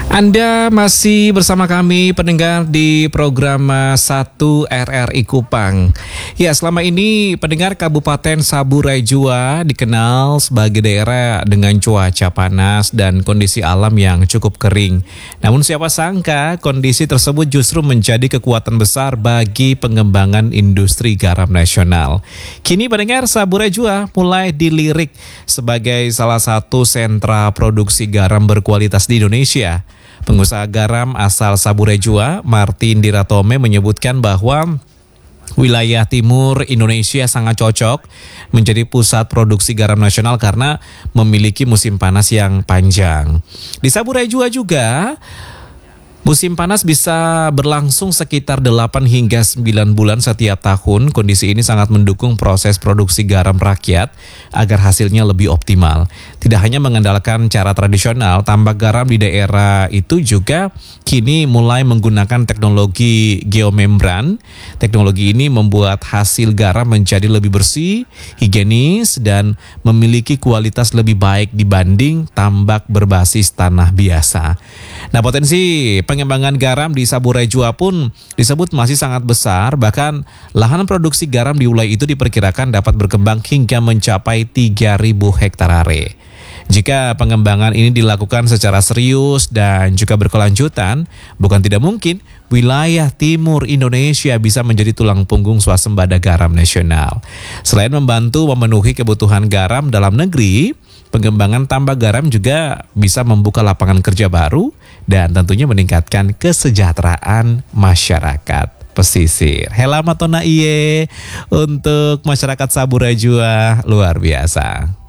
Anda masih bersama kami pendengar di program 1 RRI Kupang. Ya, selama ini pendengar Kabupaten Saburai Jua dikenal sebagai daerah dengan cuaca panas dan kondisi alam yang cukup kering. Namun siapa sangka kondisi tersebut justru menjadi kekuatan besar bagi pengembangan industri garam nasional. Kini pendengar Saburai Jua mulai dilirik sebagai salah satu sentra produksi garam berkualitas di Indonesia. Pengusaha garam asal Saburai Jua, Martin Diratome, menyebutkan bahwa wilayah timur Indonesia sangat cocok menjadi pusat produksi garam nasional karena memiliki musim panas yang panjang. Di Saburai Jua juga musim panas bisa berlangsung sekitar 8 hingga 9 bulan setiap tahun. Kondisi ini sangat mendukung proses produksi garam rakyat agar hasilnya lebih optimal. Tidak hanya mengandalkan cara tradisional, tambak garam di daerah itu juga kini mulai menggunakan teknologi geomembran. Teknologi ini membuat hasil garam menjadi lebih bersih, higienis, dan memiliki kualitas lebih baik dibanding tambak berbasis tanah biasa. Nah, potensi pengembangan garam di Saburai Jua pun disebut masih sangat besar, bahkan lahan produksi garam di wilayah itu diperkirakan dapat berkembang hingga mencapai 3.000 hektare. Jika pengembangan ini dilakukan secara serius dan juga berkelanjutan, bukan tidak mungkin wilayah timur Indonesia bisa menjadi tulang punggung swasembada garam nasional. Selain membantu memenuhi kebutuhan garam dalam negeri, pengembangan tambak garam juga bisa membuka lapangan kerja baru dan tentunya meningkatkan kesejahteraan masyarakat pesisir. Hela matona iye untuk masyarakat Saburai Jua luar biasa.